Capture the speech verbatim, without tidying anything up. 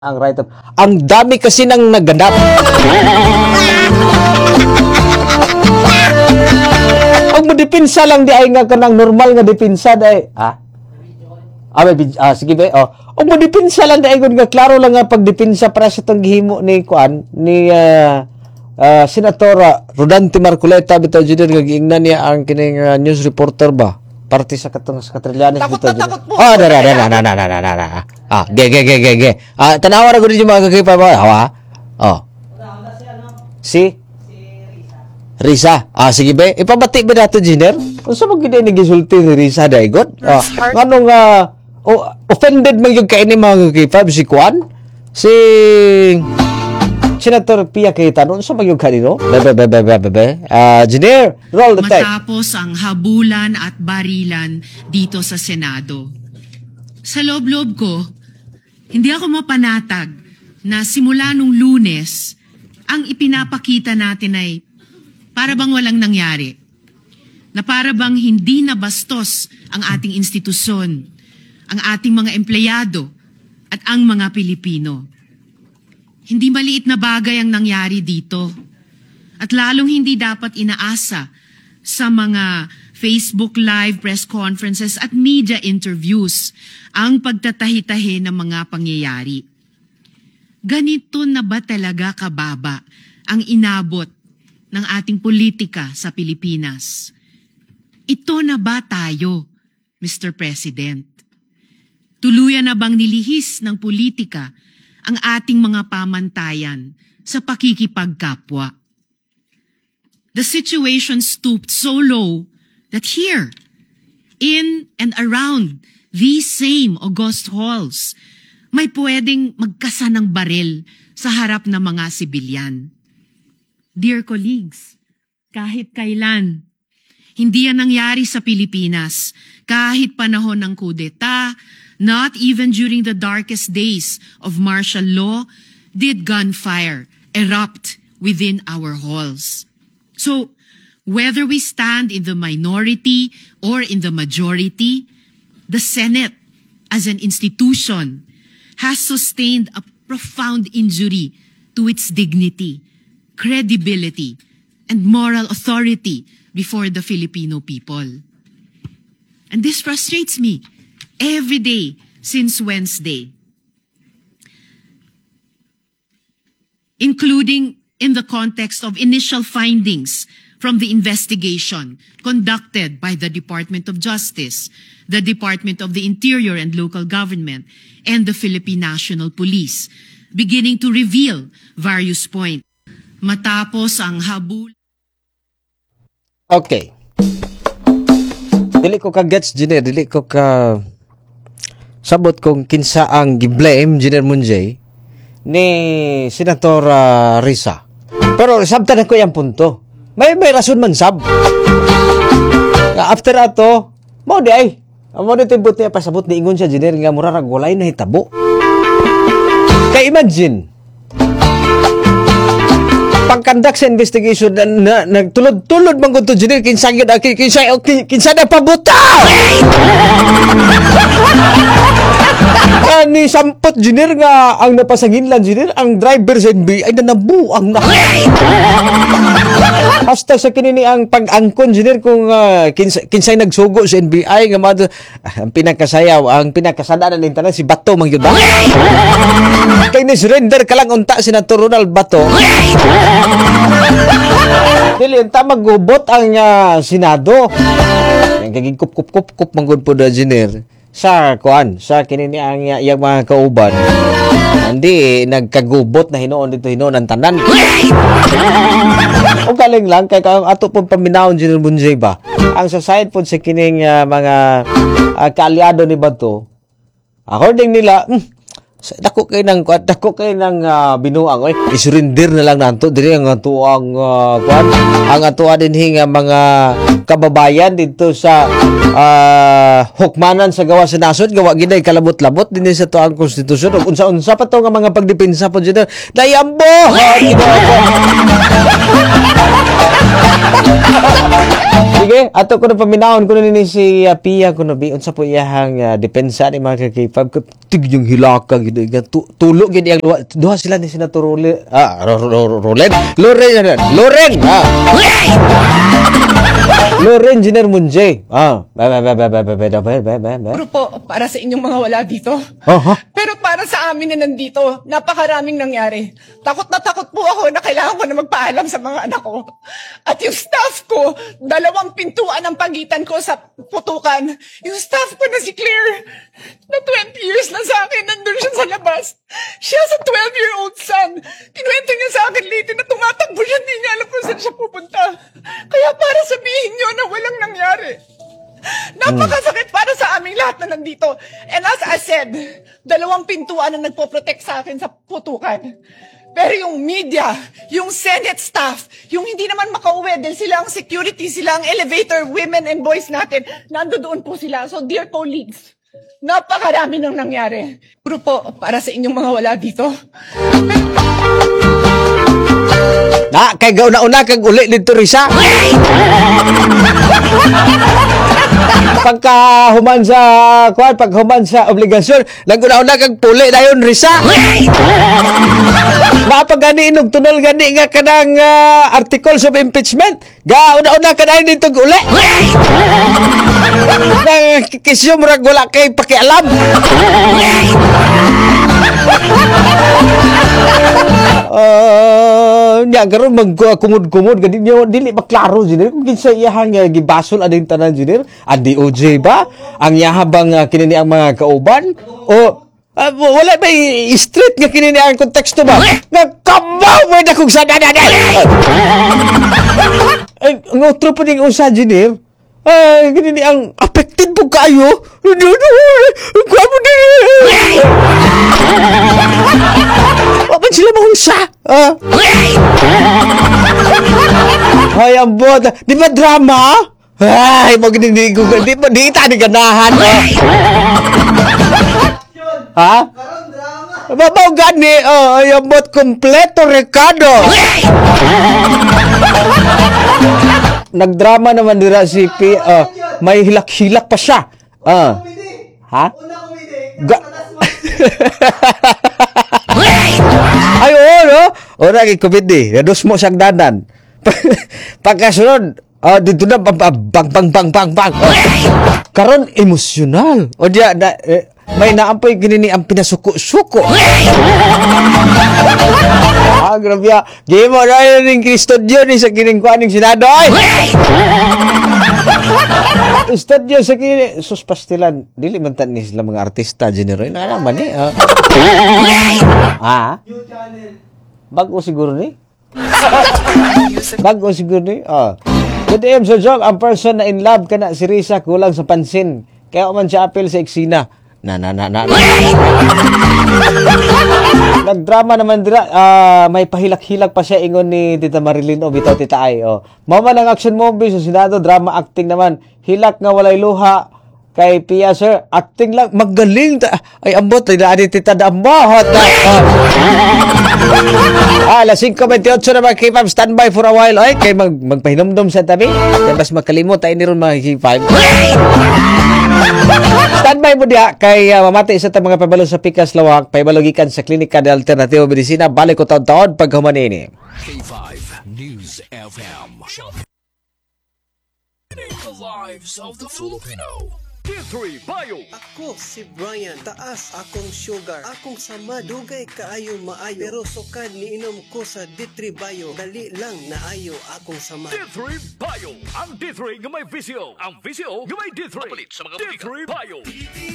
Ang write-up. Ang dami kasi nang naganap. Pag mo dipinsa lang di ay nga kanang normal nga dipinsa day. Ha? Ah, may, ah sige ba? Oh. Pag mo dipinsa lang di ay nga klaro lang nga pag dipinsa para sa tong gihimo ni kuan ni uh, uh, Senator Rodante Marcoleta bitaw jud nga giingnan niya ang kining uh, news reporter ba? Parte sa katong sa Katrillanes bitaw. Takot na takot mo. Oh, dara dara na na na na na. Ah, ge ge ge ge ge. Ah, tanawa ra gud di mga kagay pa ba? Hawa. Oh. Si Risa. Ah, sige ba? Ipabati ba nato, Jiner? Unsa man gid ni gisulti ni Risa daygon? Ah, nganong uh, oh, offended man yung kaini mga kagay si Kwan? Si Senator Pia Cayetano, unsa man yung kanino? Bebe bebe bebe bebe. Ah, Jiner, roll the tape. Matapos ang habulan at barilan dito sa Senado. Sa loob-loob ko, hindi ako mapanatag na simula nung Lunes, ang ipinapakita natin ay para bang walang nangyari. Na para bang hindi nabastos ang ating institusyon, ang ating mga empleyado at ang mga Pilipino. Hindi maliit na bagay ang nangyari dito. At lalong hindi dapat inaasa sa mga Facebook Live, press conferences at media interviews ang pagtatahi-tahi ng mga pangyayari. Ganito na ba talaga kababa ang inabot ng ating politika sa Pilipinas? Ito na ba tayo, Mister President? Tuluyan na bang nilihis ng politika ang ating mga pamantayan sa pakikipagkapwa? The situation stooped so low that here, in and around these same august halls, may pwedeng magkasa ng baril sa harap ng mga sibilyan. Dear colleagues, kahit kailan, hindi yan nangyari sa Pilipinas. Kahit panahon ng kudeta, not even during the darkest days of martial law, did gunfire erupt within our halls. So, whether we stand in the minority or in the majority, the Senate, as an institution, has sustained a profound injury to its dignity, credibility, and moral authority before the Filipino people. And this frustrates me every day since Wednesday, including in the context of initial findings from the investigation conducted by the Department of Justice, the Department of the Interior and Local Government, and the Philippine National Police, beginning to reveal various points. Matapos ang habul... Okay. Dili ko ka gets, Jiner. Dili ko ka sabot kung kinsa ang giblame, Jiner Munjay, ni Senator uh, Risa. Pero sabtan ko yung punto. May may rason man sab. After ato, mo di ay. Mo di tibot niya pasabot ni ingon siya, Jiner, nga murarag walay na hitabo. Kaya imagine, pagkandak sa investigation na, na nagtulod-tulod man gud to, Jiner, kinsa gyud kinsa kinsa na pabuta. Ani sampot, Jiner, nga ang napasanginlan, Jiner, ang driver sa N B I na nabuang na. Hasta sa kinini ang pag-angkon, Jiner, kung uh, kinsa, kinsay nagsugo sa N B I nga mad, ah, ang pinakasayaw, ang pinakasada ng internet si Bato man gyud. Kay ni surrender ka lang unta Senator Ronald Bato. Dili unta magubot ang uh, Senado. Ang kaging kup kup kup kup manggod po da, Jiner, sa kuan sa kinini ang iyang mga kauban. Hindi nagkagubot na hinoon dito hinoon ang tanan. O galing lang kay kang ato pong paminawon, Jiner Munjay ba, ang sa side po sa kining uh, mga uh, kaalyado ni Bato, according nila, hmm, dako kay nang dako kay nang uh, binuang oy, isurrender na lang nanto diri ang atuang uh, kuan ang atuwa dinhi nga mga kababayan dito sa uh, hukmanan sa gawa sa nasod, gawa giday kalabot-labot dinhi sa tuang konstitusyon. Ug unsa-unsa pa to nga mga pagdepensa po dito dayambo. Sige, ato ko na paminawon ko na ni si uh, Pia ko na bi unsa po iyang uh, depensa ni mga kakipab tig yung hilaka gidugan tu, tulo gid ang luwa. Duha sila ni Senator Rolen. Ah, Ro- Ro- Ro- Rolen. Loren. Loren. Ah. Loren Engineer Munjay. Ah, ba ba ba ba ba ba ba ba ba ba. Pero po, para sa inyong mga wala dito. Aha. Pero para sa amin na nandito, napakaraming nangyari. Takot na takot po ako na kailangan ko na magpaalam sa mga anak ko. At yung staff ko, dalawang pintuan ang pagitan ko sa putukan. Yung staff ko na si Claire, na twenty years na sa akin, nandun siya sa labas. Siya sa twelve-year-old son. Kinuwento niya sa akin later na tumatakbo siya, hindi niya alam kung saan siya pupunta. Kaya para sabihin niyo na walang nangyari. Napakasakit para sa aming lahat na nandito. And as I said, dalawang pintuan ang nagpo-protect sa akin sa putukan. Pero yung media, yung Senate staff, yung hindi naman makauwi dahil sila ang security, sila ang elevator women and boys natin, nandoon po sila. So dear colleagues, napakarami nang nangyari. Puro po para sa inyong mga wala dito. Na, kay gaw na una kag uli dito Risa. Pagka human sa kuan, pag human sa obligasyon, naguna-una kag puli dayon Risa. Mapag gani inog tunol gani nga kanang uh, articles of impeachment. Ga una-una ka dayon dito uli. Nang kisyo murag wala kay pakialam. Uh, nya karon magkumod-kumod gani niyo dili maklaro engineer kung kinsa iyahang uh, gibasol ading tanan engineer ang D O J ba ang yahabang uh, kinini ang mga kauban o uh, wala ba street nga kinini ang konteksto ba nga kabaw may dakog sa dadan ay ngotro pa ding usa engineer ay kinini ang affected po kayo kuha mo din Wapan sila mahunsa? Ah. Ay, ambot. Di ba drama? Ay, magninig ko. Di ba di ta ni ganahan? Ha? Babaw gani. Oh, ay, ambot. Kompleto, Ricardo. Nagdrama naman dira si P. Uh, may hilak-hilak pa siya. Ah. Ha? Ga- Ay, oo, no? O, naging-COVID eh. Nados mo siyang danan. Pagkasunod, uh, dito na, bang, bang, bang, bang, bang, bang. Oh. Karon, emosyonal. O, diya, na, eh, may naampoy ginini ang pinasuko-suko. Ah, grabe ya. Game mo na yun yung Kristodyo ni sa kining-kuaning Senado. Ay! Estudyo sa kini sus pastilan dili man tan ni sila mga artista general na naman eh uh. Ah bago siguro ni bago siguro ni ah good day Sir Jog ang person na in love kana si Risa kulang sa pansin kaya man siya appeal sa eksena na na na na, na. Nagdrama naman dira uh, may pahilak-hilak pa siya ingon ni Tita Marilyn o bitaw Tita Ay oh. Mao man ang action movie sa Senado drama acting naman hilak nga walay luha kay Pia sir acting lang magaling ta ay ambot ay daan Tita Damahot na uh. ah lasing twenty-eight na mga K five standby for a while ay kay mag magpahinomdom sa tabi kay bas makalimot ay ni ron mga K five standby mo diha kay uh, mamati sa mga pabalo sa Pikas Lawak pabalogikan sa klinika de alternatibo medisina balik ko taon-taon pag humanini K five News F M the lives of the Filipino D three Bio. Ako si Brian, taas akong sugar. Akong sama dugay kaayo maayo. Pero sukad ni inom ko sa D three Bio. Dali lang naayo akong sama. D three Bio. Ang D three nga may visyo. Ang visyo nga may D three. Papalit sa mga D three Bio.